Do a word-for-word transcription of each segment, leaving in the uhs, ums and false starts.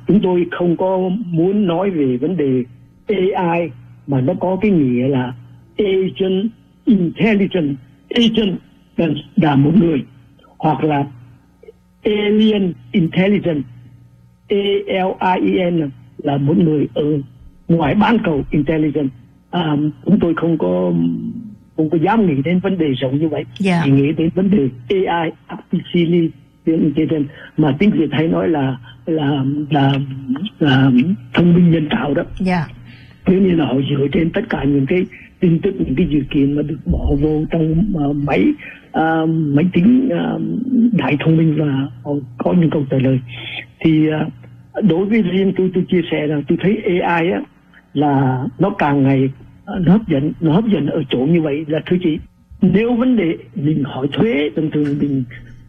chúng tôi không có muốn nói về vấn đề a i mà nó có cái nghĩa là agent intelligence. Agent là một người, hoặc là alien intelligence, A L I E N là một người ở ngoài bán cầu intelligence. À, chúng tôi không có không có dám nghĩ đến vấn đề rộng như vậy, yeah. chỉ nghĩ đến vấn đề a i artificial intelligence mà tiếng Việt hay nói là là là, là thông minh nhân tạo đó. Yeah. Thế nên là họ dựa trên tất cả những cái tin tức, những cái dữ kiện mà được bỏ vô trong uh, máy uh, máy tính uh, đại thông minh, và họ có những câu trả lời. Thì uh, đối với riêng tôi tôi chia sẻ là tôi thấy a i á là nó càng ngày uh, nó hấp dẫn, nó hấp dẫn ở chỗ như vậy là thưa chị, nếu vấn đề mình hỏi thuế, thường thường mình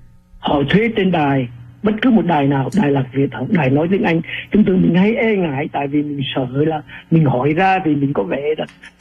hỏi thuế trên đài, bất cứ một đài nào, đài Lạc Việt hoặc đài nói tiếng Anh, chúng tôi mình hay e ngại tại vì mình sợ là mình hỏi ra thì mình có vẻ là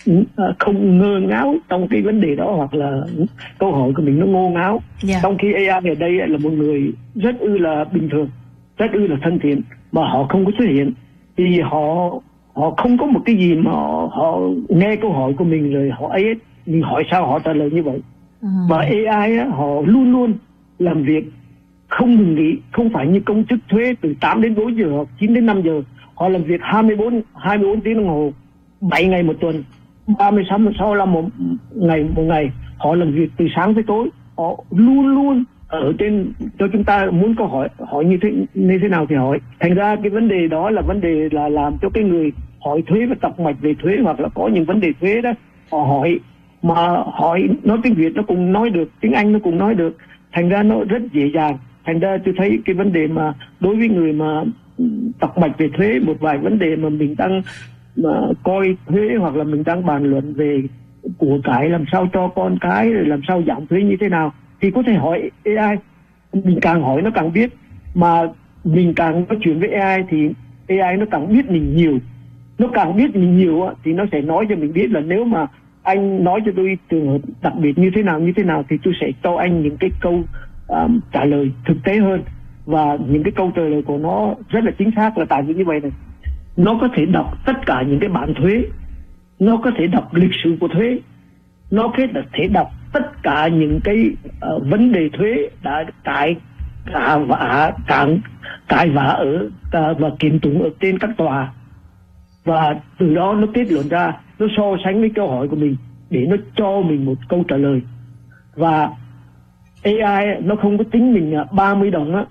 không ngơ ngáo trong cái vấn đề đó, hoặc là câu hỏi của mình nó ngô ngáo. Yeah. Trong khi a i ở đây là một người rất ư là bình thường, rất ư là thân thiện, mà họ không có xuất hiện thì họ họ không có một cái gì mà họ, họ nghe câu hỏi của mình rồi họ ấy, mình hỏi sao họ trả lời như vậy. Uh-huh. Và a i á, họ luôn luôn làm việc không ngừng nghỉ, không phải như công chức thuế từ tám đến bốn giờ hoặc chín đến năm giờ. Họ làm việc hai mươi bốn tiếng đồng hồ, bảy ngày một tuần, ba mươi sáu lăm một ngày một ngày. Họ làm việc từ sáng tới tối. Họ luôn luôn ở trên cho chúng ta muốn câu hỏi hỏi như thế như thế nào thì hỏi. Thành ra cái vấn đề đó là vấn đề là làm cho cái người hỏi thuế và tọc mạch về thuế, hoặc là có những vấn đề thuế đó, họ hỏi mà hỏi nói tiếng Việt nó cũng nói được, tiếng Anh nó cũng nói được, thành ra nó rất dễ dàng. Thành ra tôi thấy cái vấn đề mà đối với người mà tọc mạch về thuế, một vài vấn đề mà mình đang mà coi thuế, hoặc là mình đang bàn luận về của cải làm sao cho con cái, rồi làm sao giảm thuế như thế nào, thì có thể hỏi a i. Mình càng hỏi nó càng biết, mà mình càng nói chuyện với a i thì a i nó càng biết mình nhiều. Nó càng biết mình nhiều thì nó sẽ nói cho mình biết là nếu mà anh nói cho tôi trường hợp đặc biệt như thế nào như thế nào thì tôi sẽ cho anh những cái câu um, trả lời thực tế hơn, và những cái câu trả lời của nó rất là chính xác. Là tại vì như vậy này, nó có thể đọc tất cả những cái bản thuế, nó có thể đọc lịch sử của thuế, nó có thể đọc tất cả những cái uh, vấn đề thuế đã cãi cả vã cãi cãi vã ở uh, và kiện tụng ở trên các tòa, và từ đó nó kết luận ra, nó so sánh với câu hỏi của mình để nó cho mình một câu trả lời. Và a i nó không có tính mình ba mươi đồng á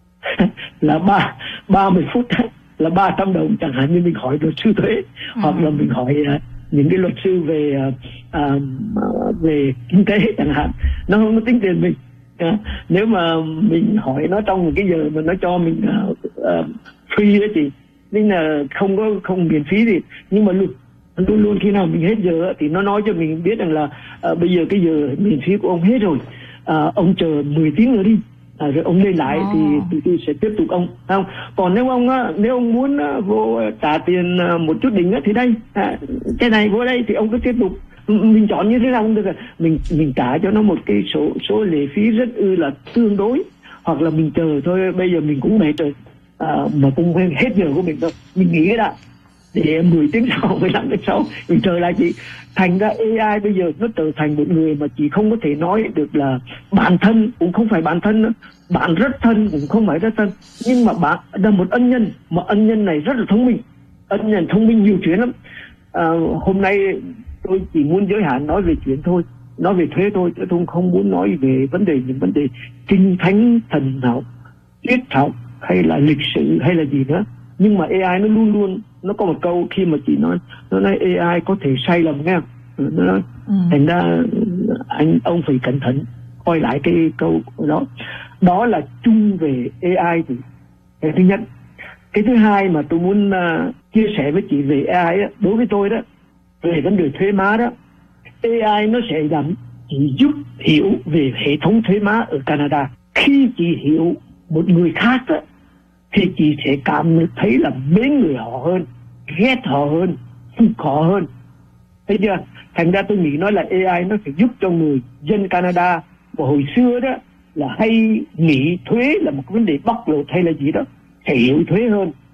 là ba ba mươi phút là ba trăm đồng, chẳng hạn như mình hỏi luật sư thuế, ừ. hoặc là mình hỏi uh, những cái luật sư về uh, uh, về kinh tế chẳng hạn, nó không có tính tiền mình. Uh, nếu mà mình hỏi nó trong một cái giờ mà nó cho mình uh, uh, free đó chị, nên là không có không miễn phí gì, nhưng mà luôn luôn luôn khi nào mình hết giờ thì nó nói cho mình biết rằng là uh, bây giờ cái giờ miễn phí của ông hết rồi, uh, ông chờ mười tiếng nữa đi, à, rồi ông lên lại oh. thì tụi tôi sẽ tiếp tục ông, không? Còn nếu ông nếu ông muốn vô trả tiền một chút đỉnh thì đây, à, cái này vô đây thì ông cứ tiếp tục, mình chọn như thế nào cũng được, mình mình trả cho nó một cái số số lệ phí rất ư là tương đối, hoặc là mình chờ thôi, bây giờ mình cũng mệt rồi, à, mà cũng hết giờ của mình thôi, mình nghỉ cái đã, để mười tiếng sau, mười lăm tiếng sau mình trở lại chị. Thành ra a i bây giờ nó trở thành một người mà chị không có thể nói được là bạn thân, cũng không phải bạn thân nữa, bạn rất thân cũng không phải rất thân, nhưng mà bạn là một ân nhân, mà ân nhân này rất là thông minh, ân nhân thông minh nhiều chuyện lắm. À, hôm nay tôi chỉ muốn giới hạn nói về chuyện thôi, nói về thuế thôi, chứ tôi không muốn nói về vấn đề những vấn đề kinh thánh thần học, triết học hay là lịch sử hay là gì nữa. Nhưng mà a i nó luôn luôn nó có một câu khi mà chị nói nó nói a i có thể sai lầm nghe, nó nói ừ. thành ra anh ông phải cẩn thận coi lại cái câu đó. Đó là chung về a i thì cái thứ nhất. Cái thứ hai mà tôi muốn uh, chia sẻ với chị về a i á, đối với tôi đó, về vấn đề thuế má đó, a i nó sẽ làm chỉ giúp hiểu về hệ thống thuế má ở Canada. Khi chị hiểu một người khác đó, thì chị sẽ cảm thấy là mến người họ hơn, ghét họ hơn, phục họ hơn. Thấy chưa? Thành ra tôi nghĩ nói là a i nó sẽ giúp cho người dân Canada mà hồi xưa đó là hay nghĩ thuế là một vấn đề bóc lột hay là gì đó, sẽ hiểu thuế hơn,